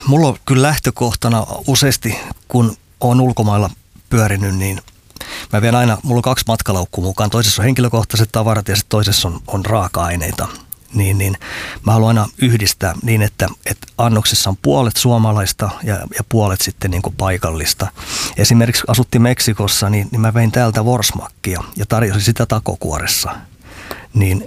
Mulla on kyllä lähtökohtana useasti, kun olen ulkomailla pyörinyt, niin mä vien aina, mulla on 2 matkalaukkua mukaan. Toisessa on henkilökohtaiset tavarat ja sitten toisessa on raaka-aineita. Niin mä haluan aina yhdistää niin, että annoksessa on puolet suomalaista ja puolet sitten niin kuin paikallista. Esimerkiksi asuttiin Meksikossa, niin mä vein täältä Worsmackia ja tarjosin sitä takokuoressa. Niin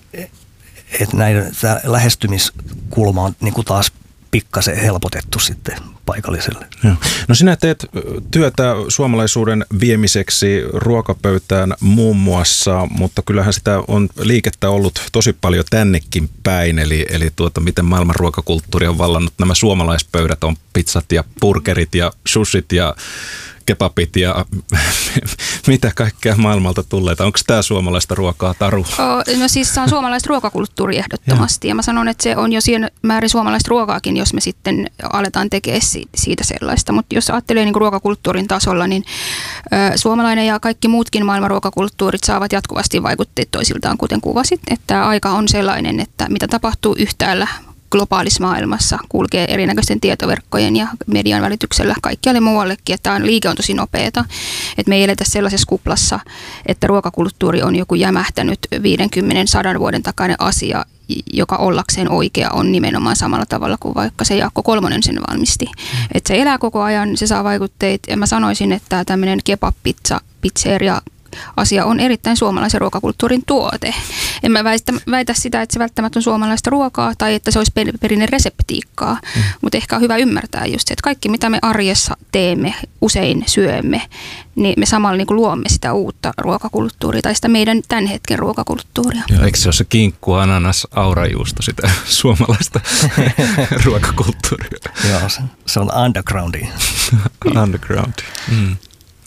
tämä lähestymiskulma on niin kuin taas pikkasen helpotettu sitten paikalliselle. Joo. No sinä teet työtä suomalaisuuden viemiseksi ruokapöytään muun muassa, mutta kyllähän sitä on liikettä ollut tosi paljon tännekin päin, eli miten maailman ruokakulttuuri on vallannut nämä suomalaispöydät, on pizzat ja burgerit ja sushit ja kebabit ja mitä kaikkea maailmalta tulee. Onko tämä suomalaista ruokaa, Taru? No siis se on suomalaista ruokakulttuuri ehdottomasti. Ja mä sanon, että se on jo siinä määrin suomalaista ruokaakin, jos me sitten aletaan tekemään siitä sellaista. Mutta jos ajattelee niin ruokakulttuurin tasolla, niin suomalainen ja kaikki muutkin maailman ruokakulttuurit saavat jatkuvasti vaikutteet toisiltaan, kuten kuvasit. Että aika on sellainen, että mitä tapahtuu yhtäällä globaalissa maailmassa, kulkee erinäköisten tietoverkkojen ja median välityksellä kaikkialle muuallekin, että liike on tosi nopeata. Että me ei eletä sellaisessa kuplassa, että ruokakulttuuri on joku jämähtänyt 50-100 vuoden takainen asia, joka ollakseen oikea on nimenomaan samalla tavalla kuin vaikka se Jaakko Kolmonen sen valmisti. Että se elää koko ajan, se saa vaikutteita ja mä sanoisin, että tämmöinen kebab-pizza, pizzeria asia on erittäin suomalaisen ruokakulttuurin tuote. En mä väitä sitä, että se välttämättä on suomalaista ruokaa tai että se olisi perinne reseptiikkaa, mutta ehkä on hyvä ymmärtää just se, että kaikki mitä me arjessa teemme, usein syömme, niin me samalla niin kuin luomme sitä uutta ruokakulttuuria tai sitä meidän tämän hetken ruokakulttuuria. Ja eikö se ole se kinkku, ananas, aurajuusto, sitä suomalaista ruokakulttuuria? Joo, se on undergroundi. Underground. Mm.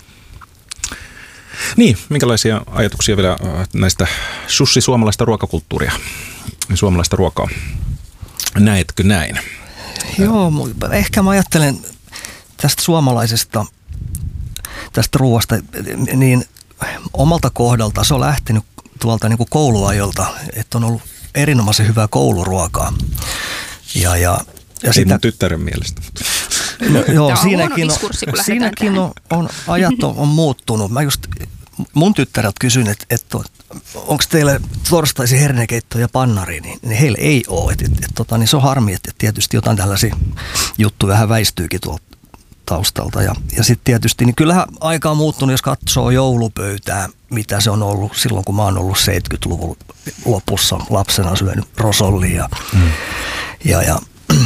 Niin, minkälaisia ajatuksia vielä näistä suomalaista ruokakulttuuria, suomalaista ruokaa? Näetkö näin? Joo, ehkä mä ajattelen tästä suomalaisesta, tästä ruoasta, niin omalta kohdalta se on lähtenyt tuolta niin kuin kouluajolta, että on ollut erinomaisen hyvää kouluruokaa. Ja ei sitä, mun tyttären mielestä. No, joo, siinäkin on ajat on muuttunut. Mä just mun tyttäreltä kysyin, että onko teille torstaisin hernekeitto ja pannari, niin heillä ei ole. Niin se on harmi, että tietysti jotain tällaisia juttuja vähän väistyykin tuolta taustalta. Ja sitten tietysti, niin kyllähän aika on muuttunut, jos katsoo joulupöytää, mitä se on ollut silloin, kun mä oon ollut 70-luvun lopussa lapsena syönyt rosollia ja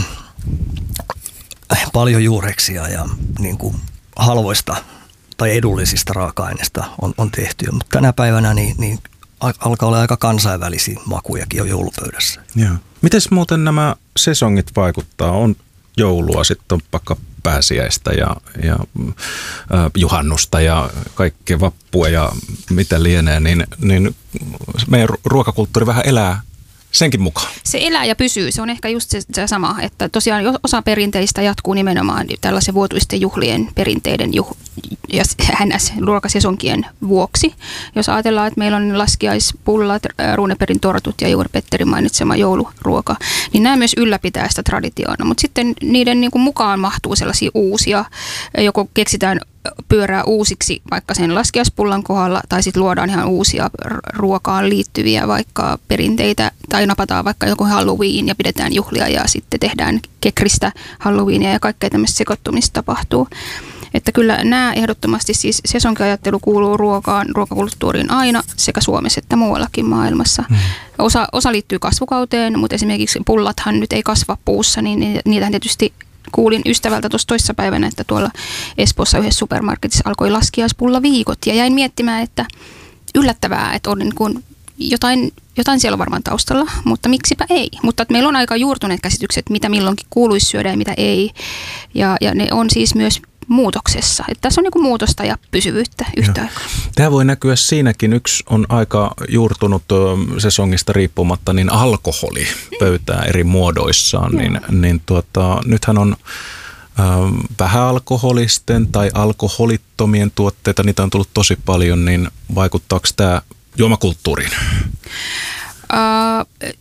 paljon juureksia ja niin kuin halvoista tai edullisista raaka-aineista on tehty. Mutta tänä päivänä niin alkaa olla aika kansainvälisiä makujakin jo joulupöydässä. Joo. Mites muuten nämä sesongit vaikuttaa? On joulua, sitten on vaikka pääsiäistä ja juhannusta ja kaikkea vappua ja mitä lienee, niin meidän ruokakulttuuri vähän elää senkin mukaan. Se elää ja pysyy. Se on ehkä just se sama, että tosiaan osa perinteistä jatkuu nimenomaan tällaisen vuotuisten juhlien perinteiden ja ruokasesonkien vuoksi. Jos ajatellaan, että meillä on laskiaispullat, Runebergin tortut ja juuri Petterin mainitsema jouluruoka, niin nämä myös ylläpitää sitä traditiona. Mutta sitten niiden niin kuin mukaan mahtuu sellaisia uusia, joko keksitään pyörää uusiksi vaikka sen laskiaispullan kohdalla, tai sitten luodaan ihan uusia ruokaan liittyviä vaikka perinteitä, tai napataan vaikka joku Halloween ja pidetään juhlia ja sitten tehdään kekristä Halloweenia ja kaikkea tämmöistä sekoittumista tapahtuu. Että kyllä nämä ehdottomasti siis sesonkiajattelu kuuluu ruokakulttuuriin aina sekä Suomessa että muuallakin maailmassa. Osa liittyy kasvukauteen, mutta esimerkiksi pullathan nyt ei kasva puussa, niin niitähän tietysti kuulin ystävältä tuossa toissapäivänä, että tuolla Espoossa yhdessä supermarketissa alkoi laskiaispullaviikot ja jäin miettimään, että yllättävää, että on niin kuin jotain siellä on varmaan taustalla, mutta miksipä ei. Mutta meillä on aika juurtuneet käsitykset, mitä milloinkin kuuluisi syödä ja mitä ei. Ja ne on siis myös muutoksessa. Että tässä on niin kuin muutosta ja pysyvyyttä yhtä aikaa. Tämä voi näkyä siinäkin. Yksi on aika juurtunut sesongista riippumatta, niin alkoholi pöytää eri muodoissaan. Nythän on vähäalkoholisten tai alkoholittomien tuotteita, niitä on tullut tosi paljon, niin vaikuttaako tämä juomakulttuuriin?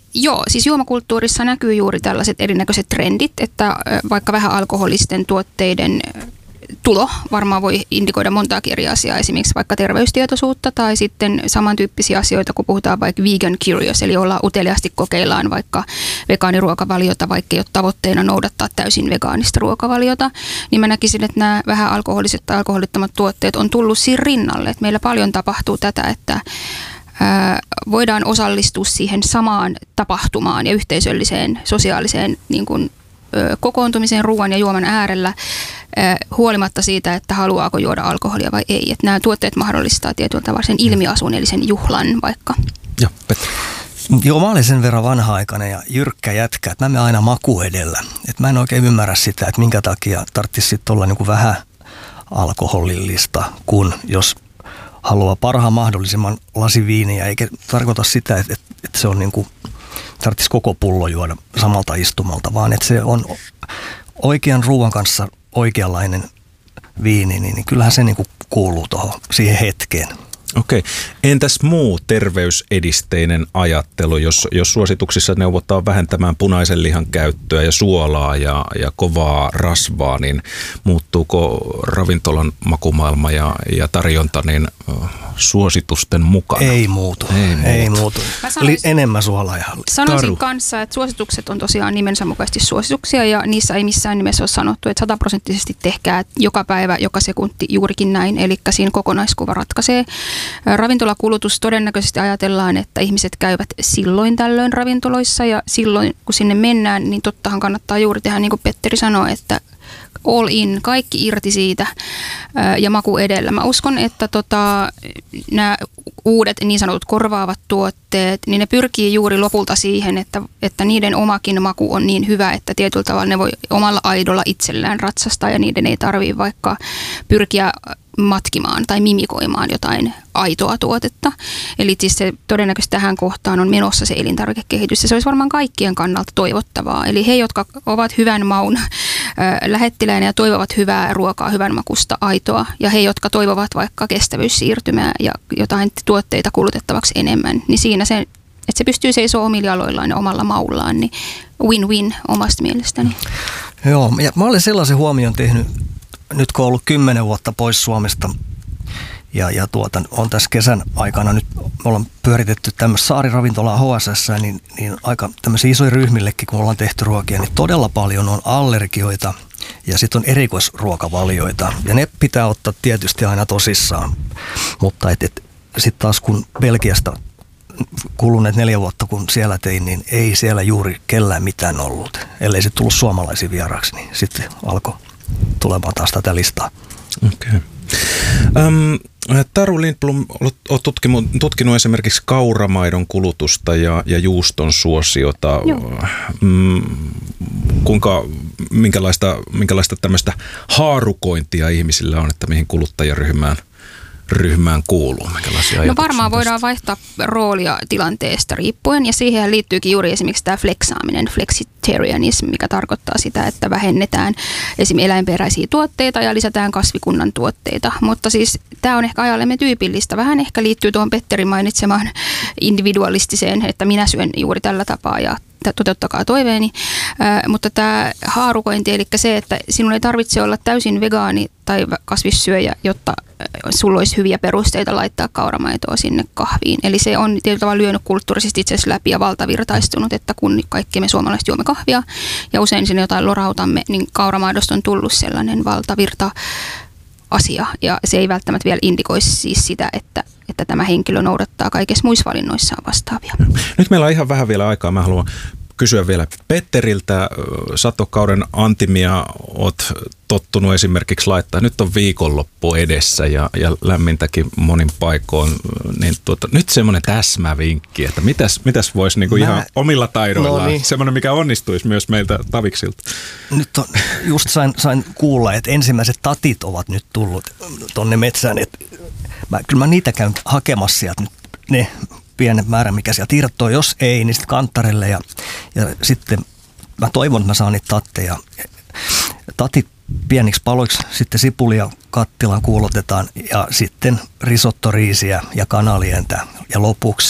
Joo, siis juomakulttuurissa näkyy juuri tällaiset erinäköiset trendit, että vaikka vähän alkoholisten tuotteiden tulo varmaan voi indikoida montakin eri asiaa, esimerkiksi vaikka terveystietoisuutta tai sitten samantyyppisiä asioita, kun puhutaan vaikka vegan curious, eli ollaan uteliaasti kokeillaan vaikka vegaaniruokavaliota, vaikka ei ole tavoitteena noudattaa täysin vegaanista ruokavaliota, niin mä näkisin, että nämä vähän alkoholiset tai alkoholittomat tuotteet on tullut siinä rinnalle, että meillä paljon tapahtuu tätä, että voidaan osallistua siihen samaan tapahtumaan ja yhteisölliseen, sosiaaliseen niin kuin, kokoontumiseen ruoan ja juoman äärellä huolimatta siitä, että haluaako juoda alkoholia vai ei. Että nämä tuotteet mahdollistaa tietyllä tavalla sen ilmiasun, eli sen juhlan vaikka. Joo, Petri. Joo, mä olin sen verran vanha-aikainen ja jyrkkä jätkä, että mä menen aina maku edellä. Että mä en oikein ymmärrä sitä, että minkä takia tarvitsisi sitten olla niin kuin vähän alkoholillista, kun jos haluaa parhaan mahdollisimman lasi viiniä, eikä tarkoita sitä, että se on niin kuin, tarvitsisi koko pullo juoda samalta istumalta, vaan että se on oikean ruoan kanssa oikeanlainen viini, niin kyllähän se niin kuin kuuluu siihen hetkeen. Okei. Entäs muu terveysedisteinen ajattelu, jos suosituksissa neuvotaan vähentämään punaisen lihan käyttöä ja suolaa ja kovaa rasvaa, niin muuttuuko ravintolan makumaailma ja tarjonta niin suositusten mukana? Ei muutu. Enemmän suolaa ja sanoisin kanssa, että suositukset on tosiaan nimensä mukaisesti suosituksia ja niissä ei missään nimessä ole sanottu, että 100% tehkää joka päivä, joka sekunti juurikin näin, eli siinä kokonaiskuva ratkaisee. Ravintolakulutus todennäköisesti ajatellaan, että ihmiset käyvät silloin tällöin ravintoloissa ja silloin kun sinne mennään, niin tottahan kannattaa juuri tehdä niin kuin Petteri sanoi, että all in, kaikki irti siitä ja maku edellä. Mä uskon, että nämä uudet niin sanotut korvaavat tuotteet, niin ne pyrkii juuri lopulta siihen, että niiden omakin maku on niin hyvä, että tietyllä tavalla ne voi omalla aidolla itsellään ratsastaa ja niiden ei tarvitse vaikka pyrkiä matkimaan tai mimikoimaan jotain aitoa tuotetta. Eli siis se todennäköisesti tähän kohtaan on menossa se elintarvikekehitys ja se olisi varmaan kaikkien kannalta toivottavaa. Eli he, jotka ovat hyvän maun lähettiläinen ja toivovat hyvää ruokaa, hyvän makusta, aitoa ja he, jotka toivovat vaikka kestävyyssiirtymää ja jotain tuotteita kulutettavaksi enemmän, niin siinä se, että se pystyy seisoo omilla jaloillaan ja omalla maullaan, niin win-win omasta mielestäni. Joo, ja mä olen sellaisen huomion tehnyt, nyt kun olen ollut 10 vuotta pois Suomesta ja on tässä kesän aikana nyt, me ollaan pyöritetty tämmöistä saariravintolaa HSS, niin aika tämmöisiä isoja ryhmillekin, kun ollaan tehty ruokia, niin todella paljon on allergioita ja sitten on erikoisruokavalioita ja ne pitää ottaa tietysti aina tosissaan, mutta sitten taas kun Belgiasta kuluneet 4 vuotta, kun siellä tein, niin ei siellä juuri kellään mitään ollut, ellei se tullut suomalaisiin vieraksi, niin sitten alkoi tulemaan taas tätä listaa. Okei. Taru Lindblom, olet tutkinut esimerkiksi kauramaidon kulutusta ja juuston suosiota. Minkälaista tämmöistä haarukointia ihmisillä on, että mihin kuluttajaryhmään kuuluu? No varmaan voidaan vaihtaa roolia tilanteesta riippuen ja siihen liittyykin juuri esimerkiksi tämä fleksaaminen, flexitarianism, mikä tarkoittaa sitä, että vähennetään esimerkiksi eläinperäisiä tuotteita ja lisätään kasvikunnan tuotteita, mutta siis tämä on ehkä ajallemme tyypillistä. Vähän ehkä liittyy tuohon Petterin mainitsemaan individualistiseen, että minä syön juuri tällä tapaa ja toteuttakaa toiveeni, mutta tämä haarukointi, eli se, että sinun ei tarvitse olla täysin vegaani tai kasvissyöjä, jotta sulla olisi hyviä perusteita laittaa kauramaitoa sinne kahviin. Eli se on tietyllä tavalla lyönyt kulttuurisesti itse asiassa läpi ja valtavirtaistunut, että kun kaikki me suomalaiset juomme kahvia ja usein sinne jotain lorautamme, niin kauramaidosta on tullut sellainen valtavirta asia ja se ei välttämättä vielä indikoisi siis sitä, että tämä henkilö noudattaa kaikissa muissa valinnoissaan vastaavia. Nyt meillä on ihan vähän vielä aikaa. Mä haluan kysyä vielä Petteriltä. Satokauden antimia oot tottunut esimerkiksi laittaa. Nyt on viikonloppu edessä ja lämmintäkin monin paikoin. Niin nyt semmoinen täsmävinkki, että mitäs voisi niinku ihan omilla taidoillaan, semmoinen mikä onnistuisi myös meiltä taviksilta. Nyt just sain kuulla, että ensimmäiset tatit ovat nyt tullut tonne metsään. Kyllä mä niitä käyn hakemassa sieltä nyt ne pienen määrän, mikä sieltä irtoo. Jos ei, niin sitten kanttarelle ja sitten mä toivon, että mä saan niitä tatteja. Tatit pieniksi paloiksi, sitten sipulia kattilaan kuulotetaan ja sitten risottoriisiä ja kanalientä ja lopuksi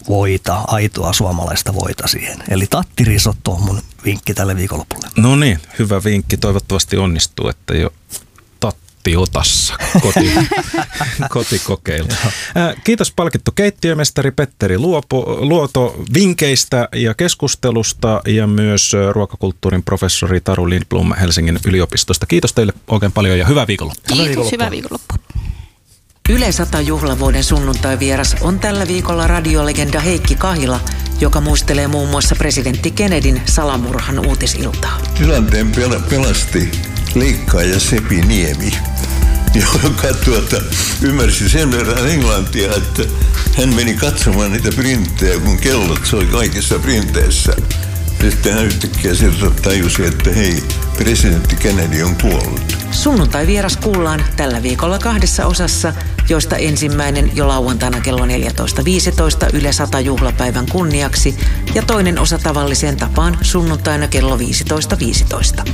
voita, aitoa suomalaista voita siihen. Eli tattirisotto on mun vinkki tälle viikonlopulle. No niin, hyvä vinkki. Toivottavasti onnistuu, että jo tattiotassa kotikokeilta. Kiitos palkittu keittiömestari Petteri Luoto vinkkeistä ja keskustelusta ja myös ruokakulttuurin professori Taru Lindblom Helsingin yliopistosta. Kiitos teille oikein paljon ja hyvää viikonloppua. Kiitos, hyvää viikonloppua. Yle 100 juhlavuoden sunnuntai-vieras on tällä viikolla radiolegenda Heikki Kahila, joka muistelee muun muassa presidentti Kennedyn salamurhan uutisiltaa. Tilanteen pelasti leikkaaja Sepi Niemi, joka ymmärsi sen verran englantia, että hän meni katsomaan niitä printtejä, kun kellot soi kaikissa printeissä. Sitten hän yhtäkkiä sieltä tajusi, että hei, presidentti Kennedy on kuollut. Sunnuntai-vieras kuullaan tällä viikolla 2 osassa, joista ensimmäinen jo lauantaina kello 14.15 Yle 100 juhlapäivän kunniaksi ja toinen osa tavalliseen tapaan sunnuntaina kello 15.15.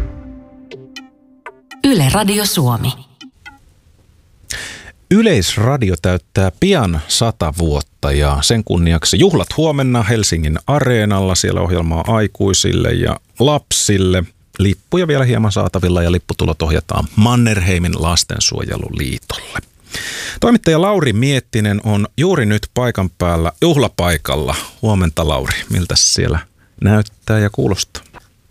Yle Radio Suomi. Yleisradio täyttää pian 100 vuotta ja sen kunniaksi juhlat huomenna Helsingin Areenalla. Siellä ohjelmaa aikuisille ja lapsille. Lippuja vielä hieman saatavilla ja lipputulot ohjataan Mannerheimin lastensuojeluliitolle. Toimittaja Lauri Miettinen on juuri nyt paikan päällä juhlapaikalla. Huomenta Lauri, miltä siellä näyttää ja kuulostaa?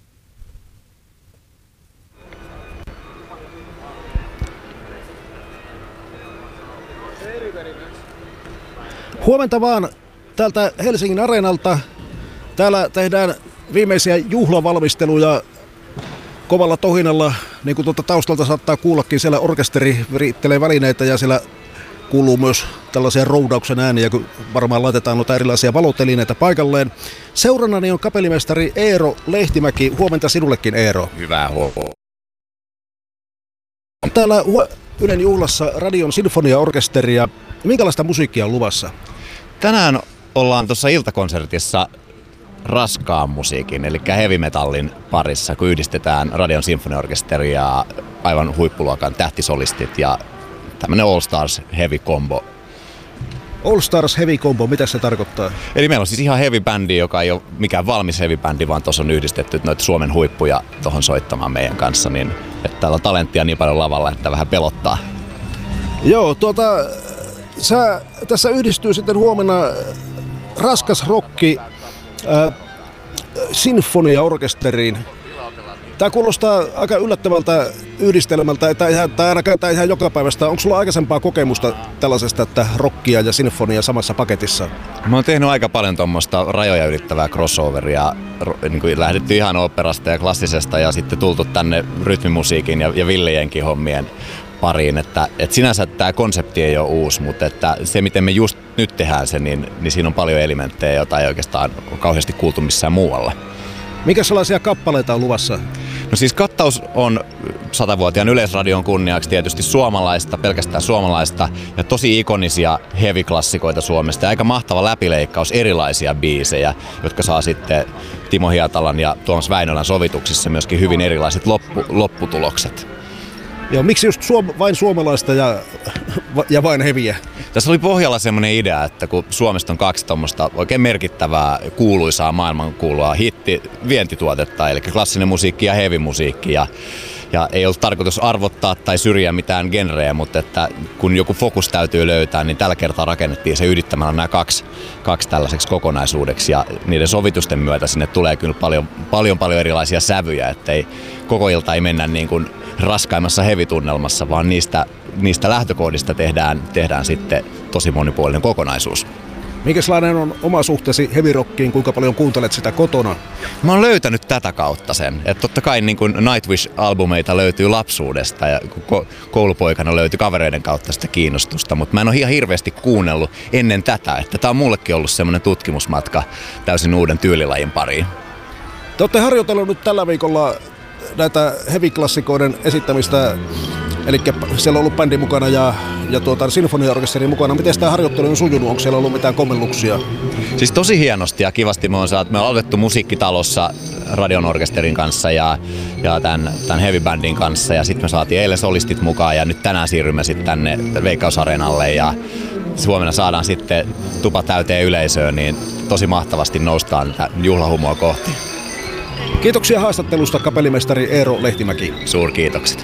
Huomenta vaan täältä Helsingin Areenalta. Täällä tehdään viimeisiä juhlavalmisteluja kovalla tohinalla. Niin kuin tuolta taustalta saattaa kuullakin, siellä orkesteri virittelee välineitä ja siellä kuuluu myös tällaisia roudauksen ääniä, kun varmaan laitetaan noita erilaisia valotelineitä paikalleen. Seurannani on kapellimestari Eero Lehtimäki. Huomenta sinullekin, Eero. Hyvää huomenta. Täällä Ylen juhlassa Radion sinfoniaorkesteria. Minkälaista musiikkia on luvassa? Tänään ollaan tuossa iltakonsertissa raskaan musiikin, eli heavy metallin parissa, kun yhdistetään Radion sinfoniaorkesteri ja aivan huippuluokan tähtisolistit ja tämmöinen All Stars Heavy Combo. All Stars Heavy Combo, mitä se tarkoittaa? Eli meillä on siis ihan heavy-bändi, joka ei ole mikään valmis heavy-bändi, vaan tuossa on yhdistetty noita Suomen huippuja tuohon soittamaan meidän kanssa, niin että täällä on talenttia niin paljon lavalla, että vähän pelottaa. Joo, tässä yhdistyy sitten huomenna raskas rokki sinfoniaorkesteriin. Tämä kuulostaa aika yllättävältä yhdistelmältä, tai ainakaan ihan jokapäiväistä. Onko sulla aikaisempaa kokemusta tällaisesta, että rockia ja sinfonia samassa paketissa? Mä oon tehnyt aika paljon tuommoista rajoja ylittävää crossoveria. Niin kuin lähdetty ihan oopperasta ja klassisesta ja sitten tultu tänne rytmimusiikin ja villejenkin hommien pariin. Että sinänsä tämä konsepti ei ole uusi, mutta että se miten me just nyt tehdään se, niin siinä on paljon elementtejä, joita ei oikeastaan ole kauheasti kuultu missään muualla. Mikä sellaisia kappaleita on luvassa? No siis kattaus on 100-vuotiaan Yleisradion kunniaksi tietysti suomalaista, pelkästään suomalaista ja tosi ikonisia heavy-klassikoita Suomesta. Ja aika mahtava läpileikkaus erilaisia biisejä, jotka saa sitten Timo Hietalan ja Tuomas Väinölän sovituksissa myöskin hyvin erilaiset lopputulokset. Joo, miksi just vain suomalaista ja vain heviä? Tässä oli pohjalla semmoinen idea, että kun Suomesta on 2 tuommoista oikein merkittävää, kuuluisaa, maailmankuulua vientituotetta, eli klassinen musiikki ja heavy musiikki. Ja ei ollut tarkoitus arvottaa tai syrjiä mitään genrejä, mutta että kun joku fokus täytyy löytää, niin tällä kertaa rakennettiin se yhdittämällä nämä kaksi tällaiseksi kokonaisuudeksi. Ja niiden sovitusten myötä sinne tulee kyllä paljon erilaisia sävyjä, ettei koko ilta ei mennä niin kuin raskaimmassa heavy-tunnelmassa, vaan niistä lähtökohdista tehdään sitten tosi monipuolinen kokonaisuus. Minkälainen on oma suhteesi heavy-rockiin, kuinka paljon kuuntelet sitä kotona? Mä oon löytänyt tätä kautta sen, että totta kai niin kuin Nightwish-albumeita löytyy lapsuudesta ja koulupoikana löytyi kavereiden kautta sitä kiinnostusta, mutta mä en ole ihan hirveästi kuunnellut ennen tätä, että tää on mullekin ollut semmoinen tutkimusmatka täysin uuden tyylilajin pariin. Te olette harjoitellut nyt tällä viikolla näitä heavy-klassikoiden esittämistä, eli siellä on ollut bändi mukana ja sinfoniaorkesteri mukana. Miten tämä harjoittelu on sujunut? Onko siellä ollut mitään kommelluksia? Siis tosi hienosti ja kivasti me on aloitettu musiikkitalossa Radion orkesterin kanssa ja tämän heavy-bändin kanssa ja sitten me saatiin eilen solistit mukaan ja nyt tänään siirrymme sitten tänne Veikkausareenalle ja huomenna saadaan sitten tupa täyteen yleisöön, niin tosi mahtavasti noustaan juhlahumua kohti. Kiitoksia haastattelusta kapellimestari Eero Lehtimäki. Suurkiitokset.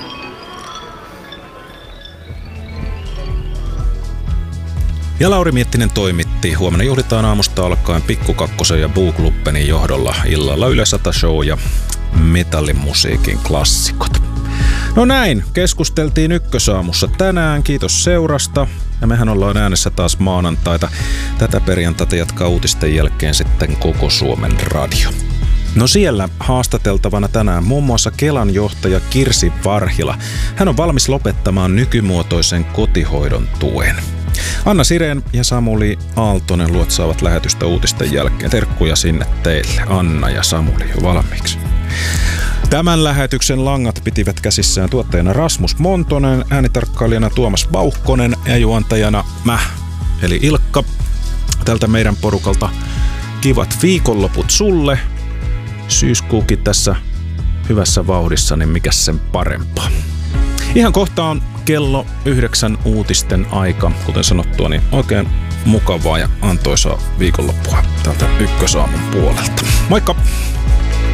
Ja Lauri Miettinen toimitti. Huomenna juhlitaan aamusta alkaen Pikku Kakkosen ja Bookluppenin johdolla illalla Yle 100 show ja metallimusiikin klassikot. No näin, keskusteltiin Ykkösaamussa tänään. Kiitos seurasta. Ja mehän ollaan äänessä taas maanantaita. Tätä perjantaita jatkaa uutisten jälkeen sitten Koko Suomen radio. No siellä haastateltavana tänään muun muassa Kelan johtaja Kirsi Varhila. Hän on valmis lopettamaan nykymuotoisen kotihoidon tuen. Anna Sireen ja Samuli Aaltonen luotsaavat lähetystä uutisten jälkeen. Terkkuja sinne teille, Anna ja Samuli, jo valmiiksi. Tämän lähetyksen langat pitivät käsissään tuottajana Rasmus Montonen, äänitarkkailijana Tuomas Vauhkonen ja juontajana mä, eli Ilkka. Tältä meidän porukalta kivat viikonloput sulle. Syyskuukin tässä hyvässä vauhdissa, niin mikäs sen parempaa. Ihan kohta on kello 9 uutisten aika. Kuten sanottua, niin oikein mukavaa ja antoisaa viikonloppua täältä Ykkösaamun puolelta. Moikka!